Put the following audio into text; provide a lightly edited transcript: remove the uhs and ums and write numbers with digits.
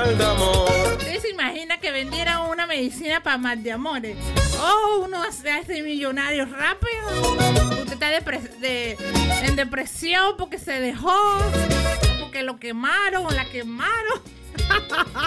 mal de amor. ¿Usted se imagina que vendiera una medicina para mal de amores? Oh, uno se hace millonario rápido. Usted está en depresión porque se dejó, porque lo quemaron o la quemaron.